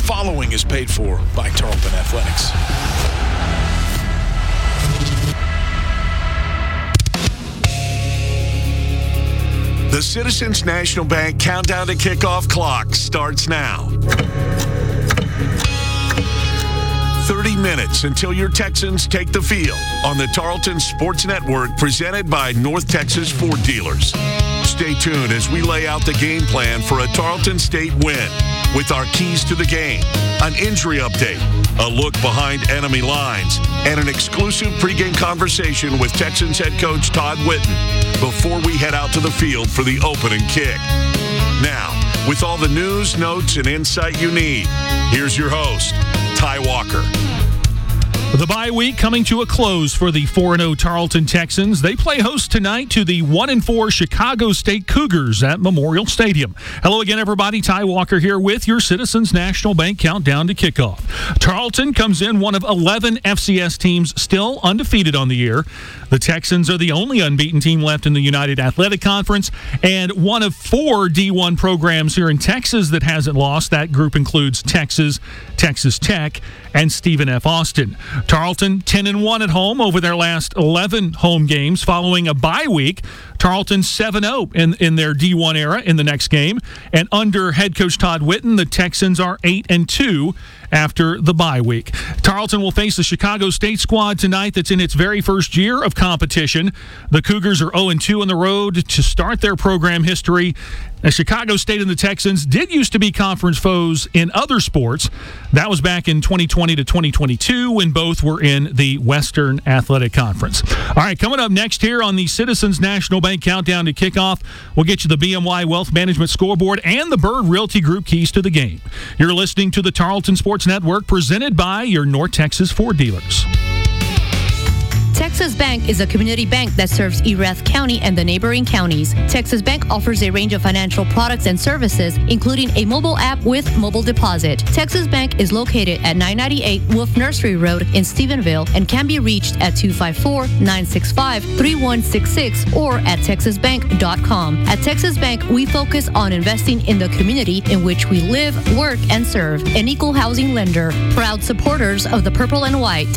following is paid for by Tarleton Athletics. The Citizens National Bank countdown to kickoff clock starts now. 30 minutes until your Texans take the field on the Tarleton Sports Network, presented by North Texas Ford Dealers. Stay tuned as we lay out the game plan for a Tarleton State win with our keys to the game, an injury update, a look behind enemy lines, and an exclusive pregame conversation with Texans head coach Todd Whitten before we head out to the field for the opening kick. Now, with all the news, notes, and insight you need, here's your host, Ty Walker. The bye week coming to a close for the 4-0 Tarleton Texans. They play host tonight to the 1-4 Chicago State Cougars at Memorial Stadium. Hello again, everybody. Ty Walker here with your Citizens National Bank countdown to kickoff. Tarleton comes in one of 11 FCS teams still undefeated on the year. The Texans are the only unbeaten team left in the United Athletic Conference and one of 4 D1 programs here in Texas that hasn't lost. That group includes Texas, Texas Tech, and Stephen F. Austin. Tarleton 10-1 at home over their last 11 home games following a bye week. Tarleton 7-0 in their D1 era in the next game. And under head coach Todd Whitten, the Texans are 8-2 after the bye week. Tarleton will face the Chicago State squad tonight that's in its very first year of competition. The Cougars are 0-2 on the road to start their program history. Now, Chicago State and the Texans did used to be conference foes in other sports. That was back in 2020 to 2022 when both were in the Western Athletic Conference. All right, coming up next here on the Citizens National Bank Countdown to Kickoff, we'll get you the BMY Wealth Management Scoreboard and the Bird Realty Group keys to the game. You're listening to the Tarleton Sports Network, presented by your North Texas Ford Dealers. Texas Bank is a community bank that serves Erath County and the neighboring counties. Texas Bank offers a range of financial products and services, including a mobile app with mobile deposit. Texas Bank is located at 998 Wolf Nursery Road in Stephenville and can be reached at 254-965-3166 or at texasbank.com. At Texas Bank, we focus on investing in the community in which we live, work, and serve. An equal housing lender. Proud supporters of the Purple and White.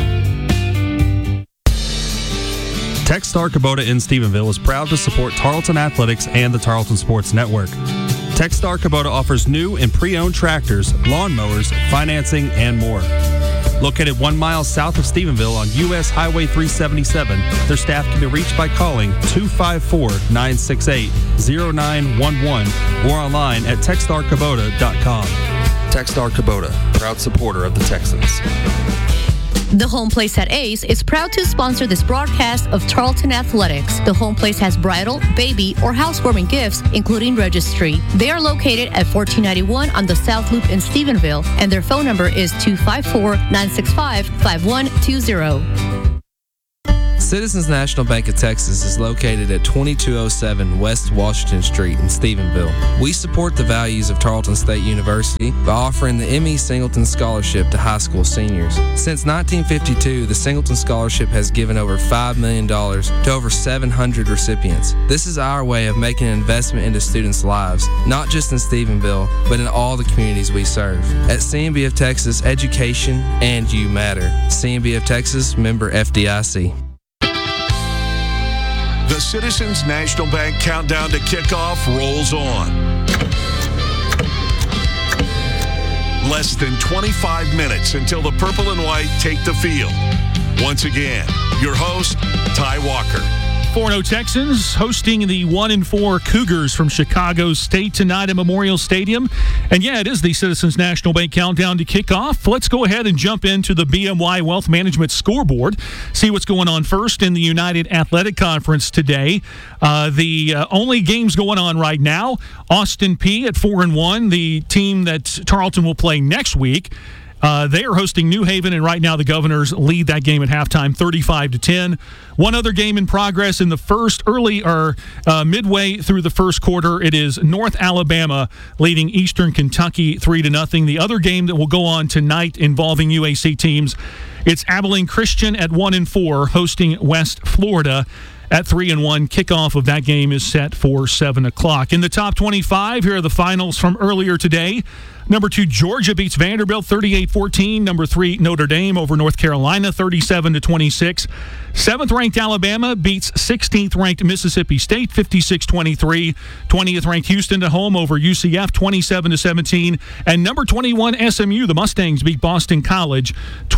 Techstar Kubota in Stephenville is proud to support Tarleton Athletics and the Tarleton Sports Network. Techstar Kubota offers new and pre-owned tractors, lawnmowers, financing, and more. Located 1 mile south of Stephenville on U.S. Highway 377, their staff can be reached by calling 254-968-0911 or online at techstarkubota.com. Techstar Kubota, proud supporter of the Texans. The Home Place at Ace is proud to sponsor this broadcast of Tarleton Athletics. The Home Place has bridal, baby, or housewarming gifts, including registry. They are located at 1491 on the South Loop in Stephenville, and their phone number is 254-965-5120. Citizens National Bank of Texas is located at 2207 West Washington Street in Stephenville. We support the values of Tarleton State University by offering the M.E. Singleton Scholarship to high school seniors. Since 1952, the Singleton Scholarship has given over $5 million to over 700 recipients. This is our way of making an investment into students' lives, not just in Stephenville, but in all the communities we serve. At CNB of Texas, education and you matter. CNB of Texas, member FDIC. The Citizens National Bank countdown to kickoff rolls on. Less than 25 minutes until the Purple and White take the field. Once again, your host, Ty Walker. 4-0 Texans hosting the 1-4 Cougars from Chicago State tonight at Memorial Stadium. And yeah, it is the Citizens National Bank countdown to kickoff. Let's go ahead and jump into the BMY Wealth Management Scoreboard. See what's going on first in the United Athletic Conference today. The only games going on right now, Austin Peay at 4-1, the team that Tarleton will play next week. They are hosting New Haven, and right now the Governors lead that game at halftime, 35-10. One other game in progress in the midway through the first quarter. It is North Alabama leading Eastern Kentucky 3-0. The other game that will go on tonight involving UAC teams, it's Abilene Christian at 1-4 hosting West Florida at 3-1. Kickoff of that game is set for 7 o'clock. In the top 25, here are the finals from earlier today. Number 2, Georgia beats Vanderbilt 38-14. Number 3, Notre Dame over North Carolina 37-26. 7th-ranked Alabama beats 16th-ranked Mississippi State 56-23. 20th-ranked Houston at home over UCF 27-17. And number 21, SMU, the Mustangs beat Boston College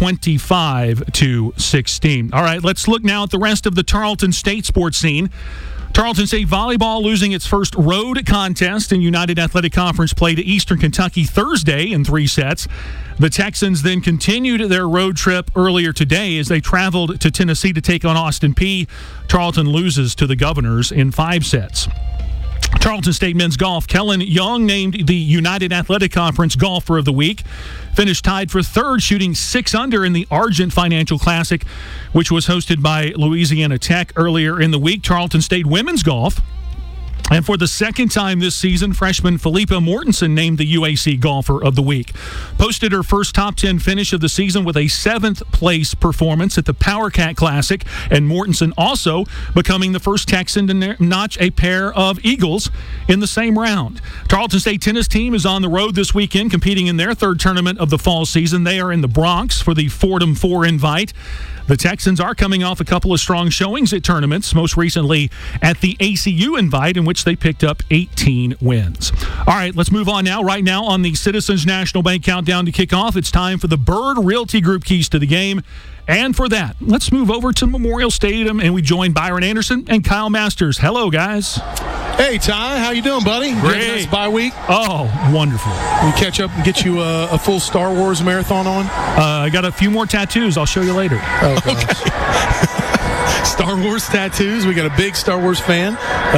25-16. All right, let's look now at the rest of the Tarleton State sports scene. Tarleton State volleyball losing its first road contest in United Athletic Conference play to Eastern Kentucky Thursday in 3 sets. The Texans then continued their road trip earlier today as they traveled to Tennessee to take on Austin Peay. Tarleton loses to the Governors in 5 sets. Tarleton State men's golf. Kellen Young named the United Athletic Conference Golfer of the Week. Finished tied for 3rd, shooting 6 under in the Argent Financial Classic, which was hosted by Louisiana Tech earlier in the week. Tarleton State women's golf. And for the second time this season, freshman Philippa Mortensen named the UAC Golfer of the Week. Posted her first top 10 finish of the season with a 7th place performance at the Power Cat Classic, and Mortensen also becoming the first Texan to notch a pair of eagles in the same round. Tarleton State tennis team is on the road this weekend, competing in their 3rd tournament of the fall season. They are in the Bronx for the Fordham 4 invite. The Texans are coming off a couple of strong showings at tournaments, most recently at the ACU invite, in which they picked up 18 wins. All right, let's move on now. Right now on the Citizens National Bank Countdown to Kickoff, it's time for the Bird Realty Group keys to the game. And for that, let's move over to Memorial Stadium, and we join Byron Anderson and Kyle Masters. Hello, guys. Hey, Ty. How you doing, buddy? Great. You having a nice bye week? Oh, wonderful. We catch up and get you a full Star Wars marathon on? I got a few more tattoos. I'll show you later. Oh, gosh. Star Wars tattoos. We got a big Star Wars fan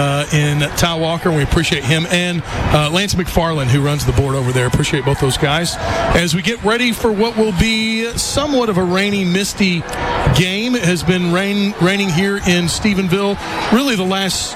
in Ty Walker, and we appreciate him. And Lance McFarland, who runs the board over there. Appreciate both those guys. As we get ready for what will be somewhat of a rainy, misty game. It has been raining here in Stephenville really the last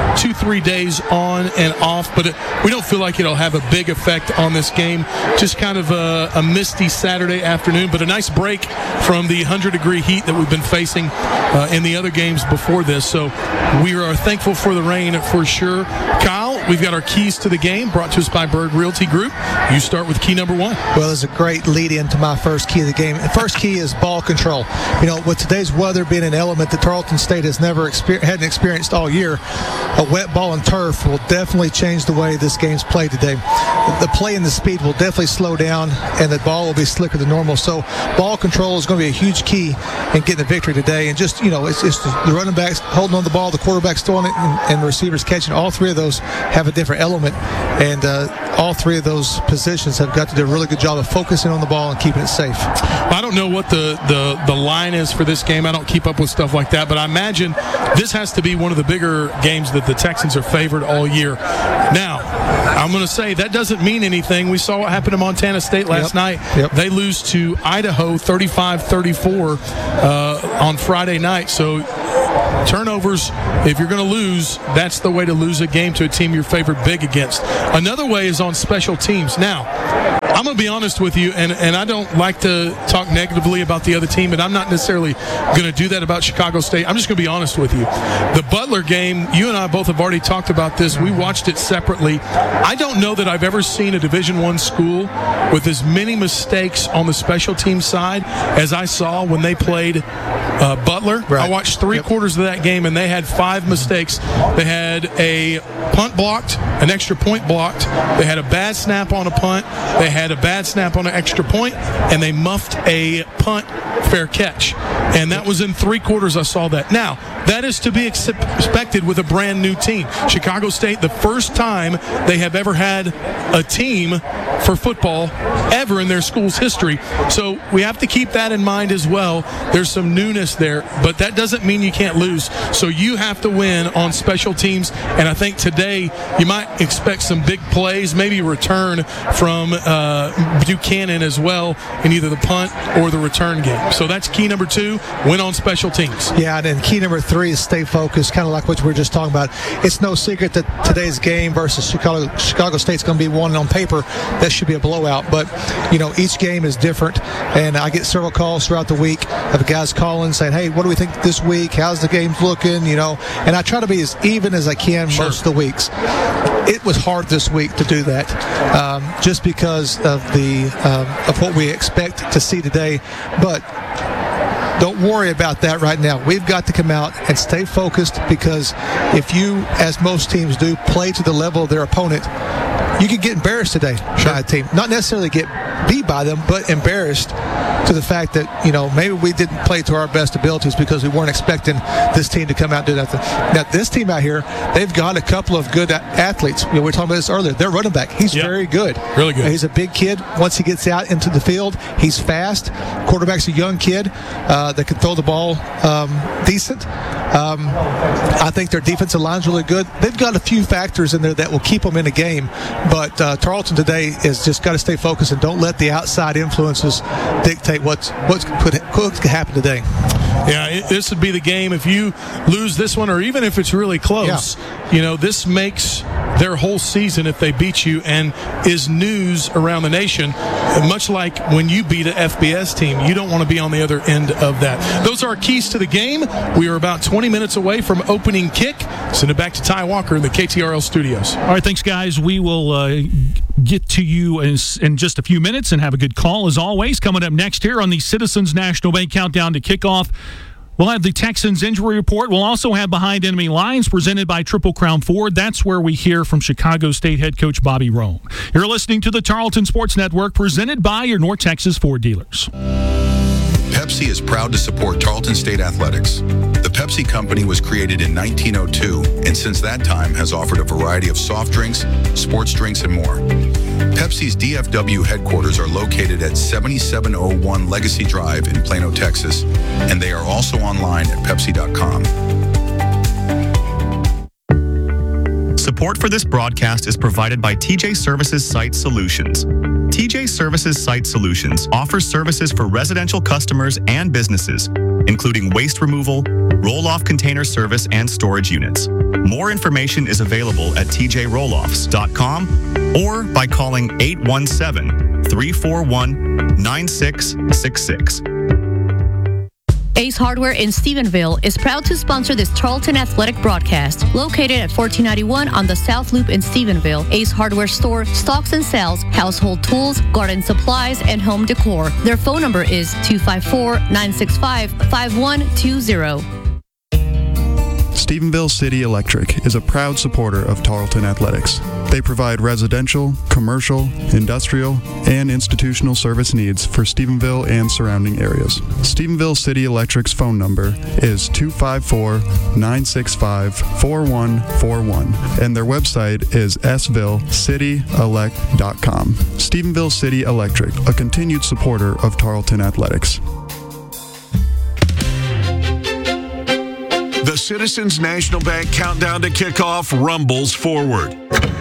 2-3 days on and off, but we don't feel like it'll have a big effect on this game. Just kind of a misty Saturday afternoon, but a nice break from the 100-degree heat that we've been facing in the other games before this. So we are thankful for the rain for sure. Kyle, we've got our keys to the game brought to us by Bird Realty Group. You start with key number 1. Well, there's a great lead into my first key of the game. The first key is ball control. You know, with today's weather being an element that Tarleton State has never hadn't experienced all year, a wet ball and turf will definitely change the way this game's played today. The play and the speed will definitely slow down, and the ball will be slicker than normal. So ball control is going to be a huge key in getting the victory today. And just, you know, it's the running backs holding on the ball, the quarterback's throwing it, and the receivers catching. All 3 of those have a different element, and all 3 of those positions have got to do a really good job of focusing on the ball and keeping it safe. I don't know what the line is for this game. I don't keep up with stuff like that, but I imagine this has to be one of the bigger games that the Texans are favored all year. Now, I'm going to say that doesn't mean anything. We saw what happened to Montana State last night. Yep. They lose to Idaho 35-34 on Friday night. So turnovers, if you're going to lose, that's the way to lose a game to a team you're favored big against. Another way is on special teams. Now, I'm going to be honest with you, and I don't like to talk negatively about the other team, and I'm not necessarily going to do that about Chicago State. I'm just going to be honest with you. The Butler game, you and I both have already talked about this. We watched it separately. I don't know that I've ever seen a Division I school with as many mistakes on the special team side as I saw when they played Butler. Right. I watched 3 quarters of that game, and they had 5 mistakes. They had a punt blocked, an extra point blocked. They had a bad snap on a punt. They had a bad snap on an extra point, and they muffed a punt fair catch. And that was in 3 quarters I saw that. Now, that is to be expected with a brand new team. Chicago State, the first time they have ever had a team for football ever in their school's history. So we have to keep that in mind as well. There's some newness there, but that doesn't mean you can't lose. So you have to win on special teams, and I think today you might expect some big plays, maybe a return from Buchanan as well in either the punt or the return game. So that's key number 2, win on special teams. Yeah, and then key number 3 is stay focused, kind of like what we were just talking about. It's no secret that today's game versus Chicago State's going to be one on paper. That should be a blowout, but you know, each game is different, and I get several calls throughout the week of guys calling saying, hey, what do we think this week? How's the game looking? You know, and I try to be as even as I can most of the weeks. it was hard this week to do that, just because of of what we expect to see today. But don't worry about that right now. We've got to come out and stay focused, because if you, as most teams do, play to the level of their opponent, you could get embarrassed today by a team. Not necessarily get beat by them, but embarrassed to the fact that, maybe we didn't play to our best abilities because we weren't expecting this team to come out and do nothing. Now, this team out here, they've got a couple of good athletes. We were talking about this earlier. Their running back, he's very good. Really good. He's a big kid. Once he gets out into the field, he's fast. Quarterback's a young kid that can throw the ball decent. I think their defensive line's really good. They've got a few factors in there that will keep them in a game, but Tarleton today is just got to stay focused and don't let the outside influences dictate what could happen today. Yeah, this would be the game if you lose this one, or even if it's really close. Yeah. This makes their whole season if they beat you, and is news around the nation. Much like when you beat an FBS team, you don't want to be on the other end of that. Those are our keys to the game. We are about 20 minutes away from opening kick. Send it back to Ty Walker in the KTRL studios. All right, thanks, guys. We will get to you in just a few minutes and have a good call, as always. Coming up next here on the Citizens National Bank Countdown to Kickoff, we'll have the Texans injury report. We'll also have Behind Enemy Lines presented by Triple Crown Ford. That's where we hear from Chicago State head coach Bobby Rome. You're listening to the Tarleton Sports Network, presented by your North Texas Ford dealers. Pepsi is proud to support Tarleton State Athletics. The Pepsi Company was created in 1902, and since that time has offered a variety of soft drinks, sports drinks, and more. Pepsi's DFW headquarters are located at 7701 Legacy Drive in Plano, Texas, and they are also online at Pepsi.com. Support for this broadcast is provided by TJ Services Site Solutions. TJ Services Site Solutions offers services for residential customers and businesses, including waste removal, roll-off container service, and storage units. More information is available at tjrolloffs.com or by calling 817-341-9666. Ace Hardware in Stephenville is proud to sponsor this Tarleton Athletic broadcast. Located at 1491 on the South Loop in Stephenville, Ace Hardware store stocks and sells household tools, garden supplies, and home decor. Their phone number is 254-965-5120. Stephenville City Electric is a proud supporter of Tarleton Athletics. They provide residential, commercial, industrial, and institutional service needs for Stephenville and surrounding areas. Stephenville City Electric's phone number is 254-965-4141, and their website is svillecityelect.com. Stephenville City Electric, a continued supporter of Tarleton Athletics. The Citizens National Bank Countdown to Kickoff rumbles forward.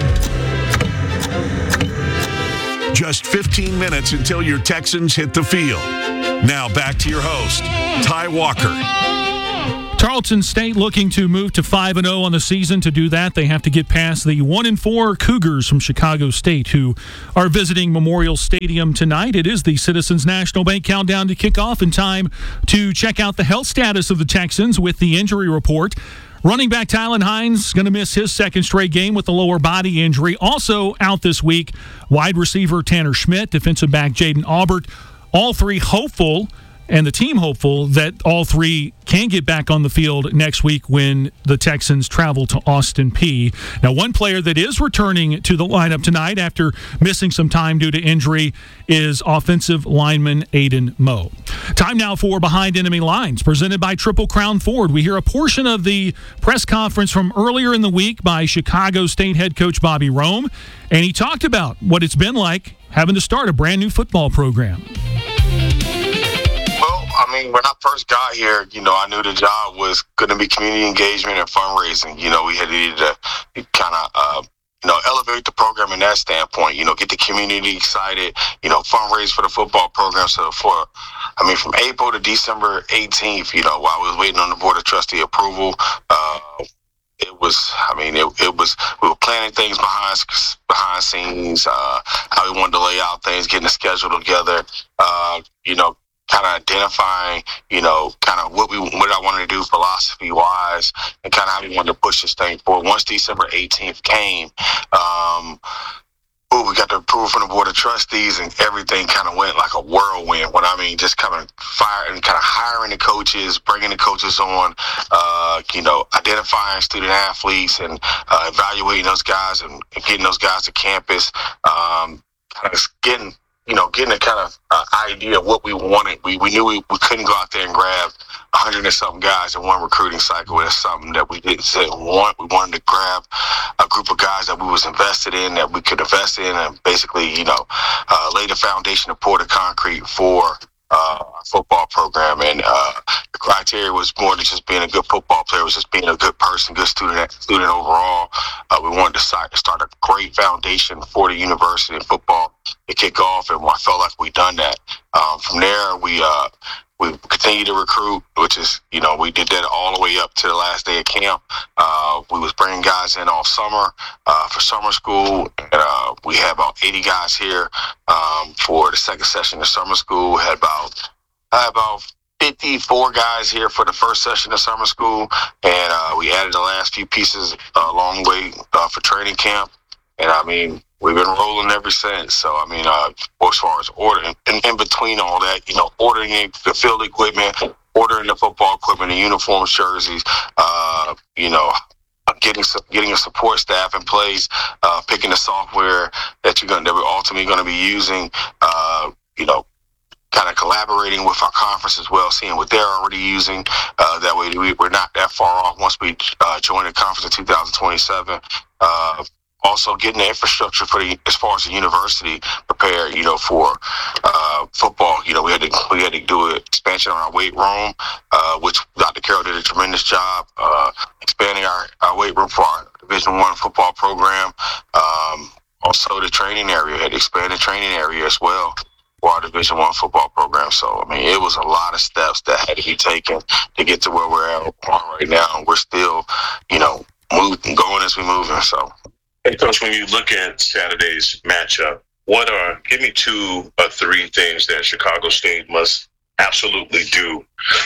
Just 15 minutes until your Texans hit the field. Now back to your host, Ty Walker. Tarleton State looking to move to 5-0 on the season. To do that, they have to get past the 1-4 Cougars from Chicago State, who are visiting Memorial Stadium tonight. It is the Citizens National Bank Countdown to Kickoff, and time to check out the health status of the Texans with the injury report. Running back Tylen Hines going to miss his second straight game with a lower body injury. Also out this week, wide receiver Tanner Schmidt, defensive back Jaden Aubert. All three hopeful, and the team hopeful, that all three can get back on the field next week when the Texans travel to Austin Peay. Now, one player that is returning to the lineup tonight after missing some time due to injury is offensive lineman Aiden Moe. Time now for Behind Enemy Lines, presented by Triple Crown Ford. We hear a portion of the press conference from earlier in the week by Chicago State head coach Bobby Rome, and he talked about what it's been like having to start a brand new football program. I mean, when I first got here, I knew the job was going to be community engagement and fundraising. We needed to kind of, elevate the program in that standpoint, get the community excited, fundraise for the football program. So from April to December 18th, while we was waiting on the Board of Trustee approval, we were planning things behind scenes, how we wanted to lay out things, getting the schedule together, kind of identifying, kind of what I wanted to do philosophy-wise and kind of how we wanted to push this thing forward. Once December 18th came, we got the approval from the Board of Trustees, and everything kind of went like a whirlwind. Just kind of hiring the coaches, bringing the coaches on, identifying student athletes and evaluating those guys and getting those guys to campus, getting a kind of idea of what we wanted. We knew we couldn't go out there and grab 100 and something guys in one recruiting cycle. That's something that we didn't want. We wanted to grab a group of guys that we was invested in, that we could invest in, and basically, lay the foundation to pour the concrete for our football program. And the criteria was more than just being a good football player. It was just being a good person, good student overall. We wanted to start a great foundation for the university and football to kick off, and I felt like we done that. From there, we continued to recruit, which is, we did that all the way up to the last day of camp. We was bringing guys in all summer for summer school, and we had about 80 guys here for the second session of summer school. We had about 54 guys here for the first session of summer school, and we added the last few pieces along the way for training camp. And we've been rolling ever since. So, as far as ordering, and in between all that, ordering the field equipment, ordering the football equipment, the uniforms, jerseys, getting a support staff in place, picking the software that we're ultimately going to be using, kind of collaborating with our conference as well, seeing what they're already using. That way we're not that far off once we join the conference in 2027. Also getting the infrastructure as far as the university prepared, for football. We had to do an expansion on our weight room, which Dr. Carroll did a tremendous job expanding our weight room for our Division I football program. Also the training area, had to expand the training area as well for our Division I football program. So, it was a lot of steps that had to be taken to get to where we're at right now. And we're still, going as we're moving. So. Hey, Coach, when you look at Saturday's matchup, give me 2 or 3 things that Chicago State must absolutely do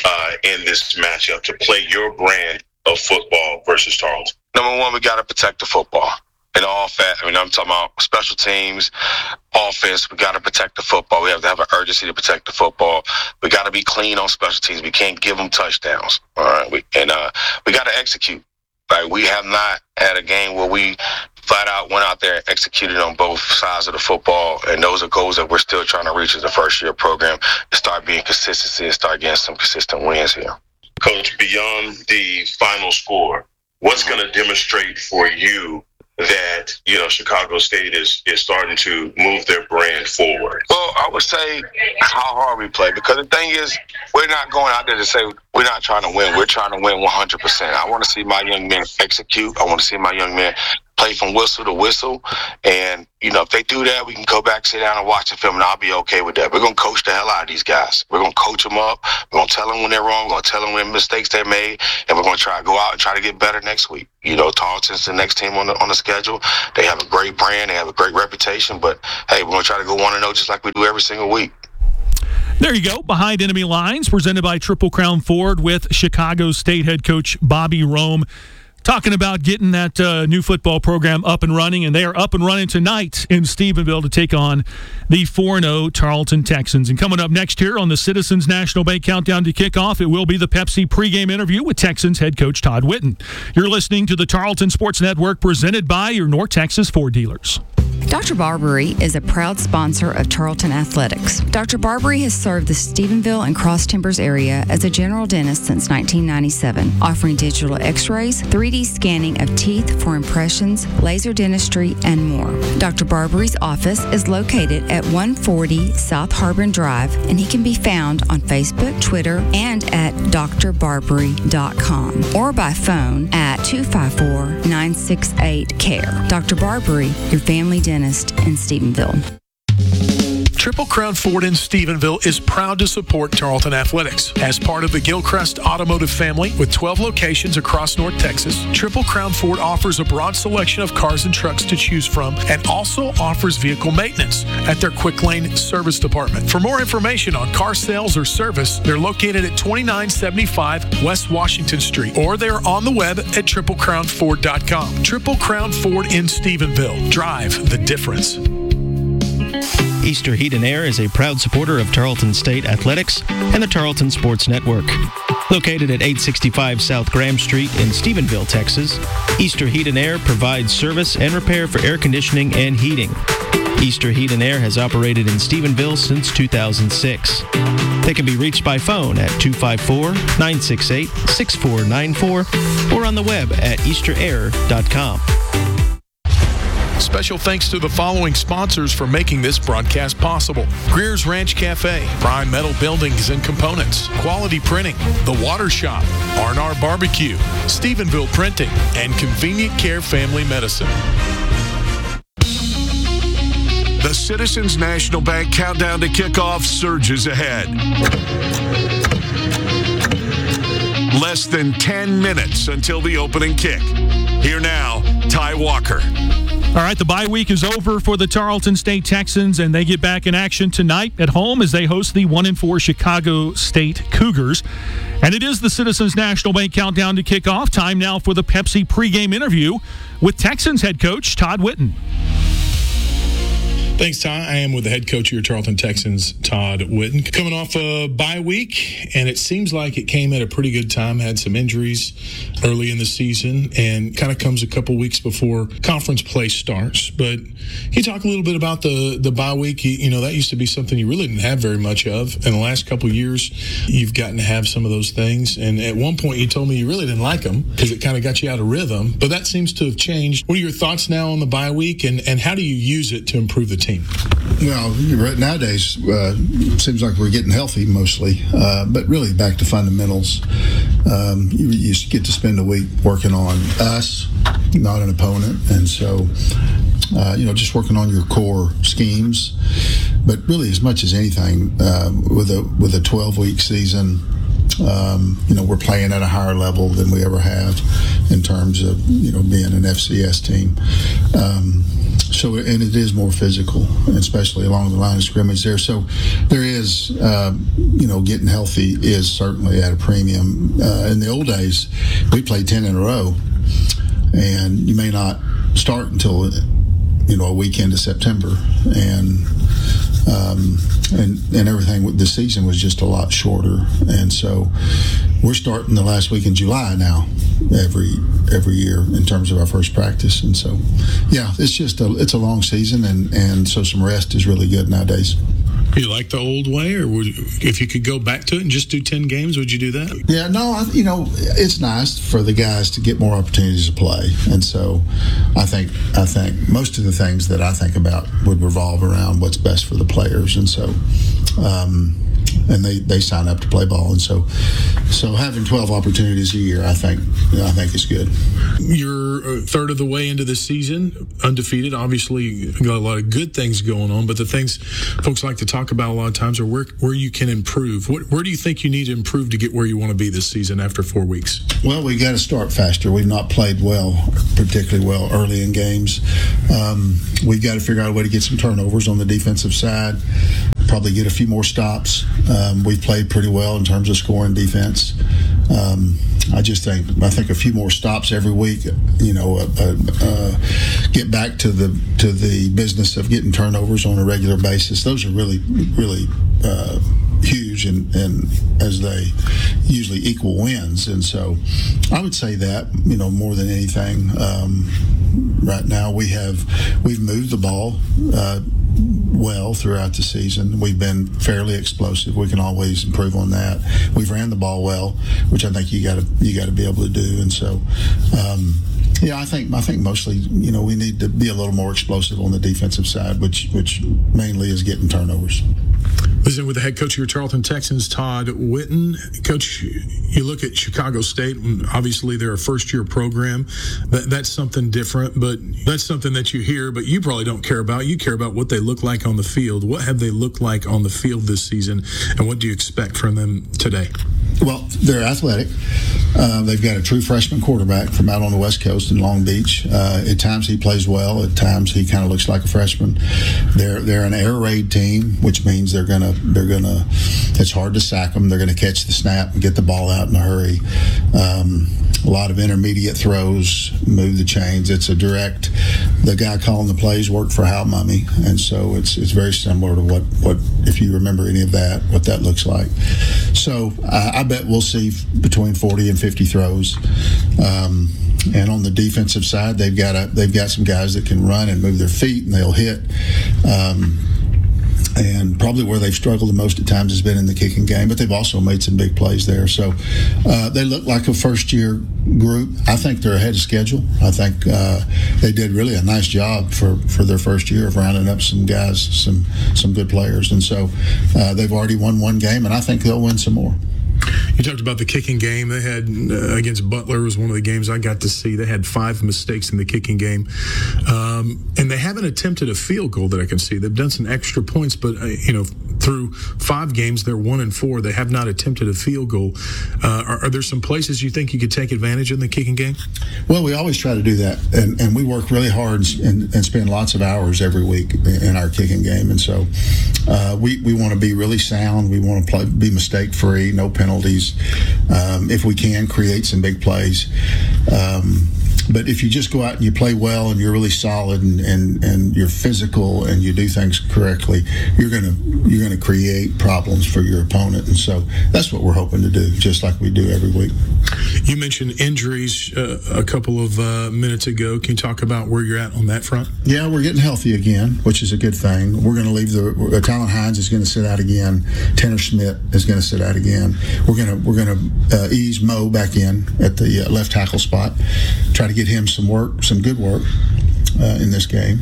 in this matchup to play your brand of football versus Tarleton? Number one, we got to protect the football. In all I'm talking about special teams, offense. We got to protect the football. We have to have an urgency to protect the football. We got to be clean on special teams. We can't give them touchdowns. All right, we got to execute. Right, we have not had a game where we flat out went out there and executed on both sides of the football, and those are goals that we're still trying to reach as a first-year program, to start being consistency and start getting some consistent wins here. Coach, beyond the final score, what's going to demonstrate for you that Chicago State is starting to move their brand forward? Well, I would say how hard we play, because the thing is, we're not going out there to say we're not trying to win. We're trying to win 100%. I want to see my young men execute. I want to see my young men play from whistle to whistle. And, if they do that, we can go back, sit down and watch the film, and I'll be okay with that. We're going to coach the hell out of these guys. We're going to coach them up. We're going to tell them when they're wrong. We're going to tell them when mistakes they made. And we're going to try to go out and try to get better next week. Tarleton's the next team on the schedule. They have a great brand. They have a great reputation. But, hey, we're going to try to go 1-0 just like we do every single week. There you go. Behind Enemy Lines, presented by Triple Crown Ford with Chicago State head coach Bobby Rome, talking about getting that new football program up and running, and they are up and running tonight in Stephenville to take on the 4-0 Tarleton Texans. And coming up next here on the Citizens National Bank Countdown to Kickoff, it will be the Pepsi pregame interview with Texans head coach Todd Whitten. You're listening to the Tarleton Sports Network, presented by your North Texas Ford dealers. Dr. Barbary is a proud sponsor of Tarleton Athletics. Dr. Barbary has served the Stephenville and Cross Timbers area as a general dentist since 1997, offering digital x-rays, 3D scanning of teeth for impressions, laser dentistry, and more. Dr. Barbary's office is located at 140 South Harbor Drive, and he can be found on Facebook, Twitter, and at drbarbary.com, or by phone at 254-968-CARE. Dr. Barbary, your family dentist in Stephenville. Triple Crown Ford in Stephenville is proud to support Tarleton Athletics. As part of the Gilchrist Automotive family with 12 locations across North Texas, Triple Crown Ford offers a broad selection of cars and trucks to choose from and also offers vehicle maintenance at their Quick Lane Service Department. For more information on car sales or service, they're located at 2975 West Washington Street, or they're on the web at triplecrownford.com. Triple Crown Ford in Stephenville. Drive the difference. Easter Heat and Air is a proud supporter of Tarleton State Athletics and the Tarleton Sports Network. Located at 865 South Graham Street in Stephenville, Texas, Easter Heat and Air provides service and repair for air conditioning and heating. Easter Heat and Air has operated in Stephenville since 2006. They can be reached by phone at 254-968-6494 or on the web at easterair.com. Special thanks to the following sponsors for making this broadcast possible: Greer's Ranch Cafe, Prime Metal Buildings and Components, Quality Printing, The Water Shop, R&R Barbecue, Stephenville Printing, and Convenient Care Family Medicine. The Citizens National Bank countdown to kickoff surges ahead. Less than 10 minutes until the opening kick. Here now, Ty Walker. All right, the bye week is over for the Tarleton State Texans, and they get back in action tonight at home as they host the 1-4 Chicago State Cougars. And it is the Citizens National Bank countdown to kickoff. Time now for the Pepsi pregame interview with Texans head coach Todd Whitten. Thanks, Ty. I am with the head coach of your Tarleton Texans, Todd Whitten. Coming off a bye week, and it seems like it came at a pretty good time. Had some injuries early in the season, and kind of comes a couple weeks before conference play starts. But can you talk a little bit about the bye week? You know, that used to be something you really didn't have very much of. In the last couple of years, you've gotten to have some of those things. And at one point, you told me you really didn't like them because it kind of got you out of rhythm. But that seems to have changed. What are your thoughts now on the bye week, and how do you use it to improve the team? Well, nowadays, it seems like we're getting healthy mostly, but really back to fundamentals. You get to spend a week working on us, not an opponent, and so, just working on your core schemes. But really, as much as anything, with a 12-week season, we're playing at a higher level than we ever have in terms of, being an FCS team. And it is more physical, especially along the line of scrimmage there. So there is, getting healthy is certainly at a premium. In the old days, we played 10 in a row, and you may not start until, a week into September. And everything, the season was just a lot shorter. And so we're starting the last week in July now, every year in terms of our first practice. And so, it's a long season, and so some rest is really good nowadays. You like the old way, or if you could go back to it and just do 10 games, would you do that? Yeah, no, it's nice for the guys to get more opportunities to play, and so I think most of the things that I think about would revolve around what's best for the players, and so. And they sign up to play ball, and so having 12 opportunities a year, I think is good. You're a third of the way into the season, undefeated. Obviously, you got a lot of good things going on, but the things folks like to talk about a lot of times are where you can improve. Where do you think you need to improve to get where you want to be this season after 4 weeks? Well, we got to start faster. We've not played particularly well early in games. We've got to figure out a way to get some turnovers on the defensive side. Probably get a few more stops. We've played pretty well in terms of scoring defense. I think a few more stops every week. Get back to the business of getting turnovers on a regular basis. Those are really, really huge, and as they usually equal wins. And so, I would say that more than anything, right now we've moved the ball well throughout the season. We've been fairly explosive. We can always improve on that. We've ran the ball well, which I think you got to be able to do. And so, I think mostly, we need to be a little more explosive on the defensive side, which mainly is getting turnovers. Visiting with the head coach of your Tarleton Texans, Todd Whitten. Coach, you look at Chicago State, and obviously they're a first-year program. That's something different, but that's something that you hear, but you probably don't care about. You care about what they look like on the field. What have they looked like on the field this season, and what do you expect from them today? Well, they're athletic. They've got a true freshman quarterback from out on the West Coast in Long Beach. At times he plays well. At times he kind of looks like a freshman. They're an air raid team, which means they're gonna. It's hard to sack them. They're gonna catch the snap and get the ball out in a hurry. A lot of intermediate throws, move the chains. It's a direct. The guy calling the plays worked for Hal Mumme, and so it's very similar to what if you remember any of that, what that looks like. So I bet we'll see between 40 and 50 throws. And on the defensive side, they've got some guys that can run and move their feet, and they'll hit. And probably where they've struggled the most at times has been in the kicking game, but they've also made some big plays there. So they look like a first-year group. I think they're ahead of schedule. I think they did really a nice job for their first year of rounding up some guys, some good players. And so they've already won one game, and I think they'll win some more. You talked about the kicking game. They had against Butler was one of the games I got to see. They had 5 mistakes in the kicking game, and they haven't attempted a field goal that I can see. They've done some extra points, but through 5 games, they're 1-4. They have not attempted a field goal. Are there some places you think you could take advantage in the kicking game? Well, we always try to do that, and we work really hard and spend lots of hours every week in our kicking game. And so we want to be really sound. We want to be mistake free, no penalties. If we can, create some big plays. But if you just go out and you play well and you're really solid and you're physical and you do things correctly, you're gonna create problems for your opponent. And so that's what we're hoping to do, just like we do every week. You mentioned injuries a couple of minutes ago. Can you talk about where you're at on that front? Yeah, we're getting healthy again, which is a good thing. We're going to leave Talon Hines is going to sit out again. Tanner Schmidt is going to sit out again. We're going to ease Mo back in at the left tackle spot. Try to get him some good work in this game.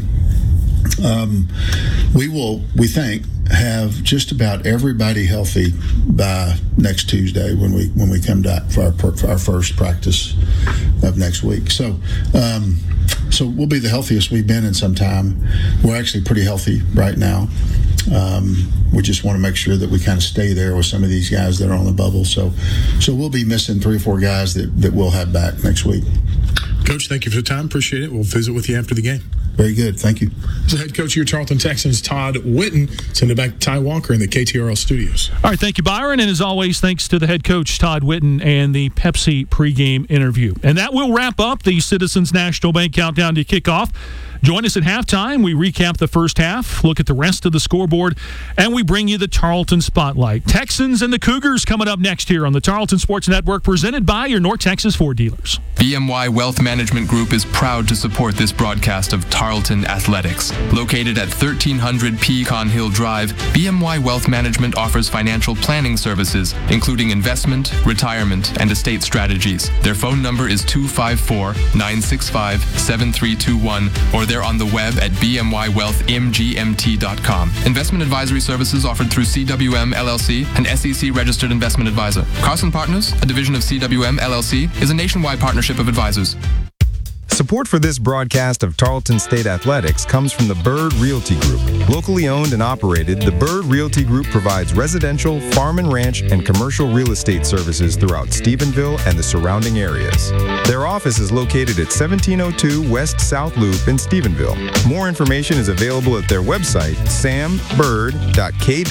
We think, have just about everybody healthy by next Tuesday when we come back for our first practice of next week. So we'll be the healthiest we've been in some time. We're actually pretty healthy right now. We just want to make sure that we kind of stay there with some of these guys that are on the bubble. So we'll be missing 3 or 4 guys that we'll have back next week. Coach, thank you for the time. Appreciate it. We'll visit with you after the game. Very good. Thank you. The head coach of your Tarleton Texans, Todd Whitten. Send it back to Ty Walker in the KTRL studios. All right, thank you, Byron. And as always, thanks to the head coach, Todd Whitten, and the Pepsi pregame interview. And that will wrap up the Citizens National Bank Countdown to Kickoff. Join us at halftime. We recap the first half, look at the rest of the scoreboard, and we bring you the Tarleton Spotlight. Texans and the Cougars coming up next here on the Tarleton Sports Network, presented by your North Texas Ford dealers. BMY Wealth Management Group is proud to support this broadcast of Tarleton Athletics. Located at 1300 Pecan Hill Drive, BMY Wealth Management offers financial planning services, including investment, retirement, and estate strategies. Their phone number is 254-965-7321, or they're on the web at bmywealthmgmt.com. Investment advisory services offered through CWM LLC, an SEC registered investment advisor. Carson Partners, a division of CWM LLC, is a nationwide partnership of advisors. Support for this broadcast of Tarleton State Athletics comes from the Bird Realty Group. Locally owned and operated, the Bird Realty Group provides residential, farm and ranch, and commercial real estate services throughout Stephenville and the surrounding areas. Their office is located at 1702 West South Loop in Stephenville. More information is available at their website, sambird.k.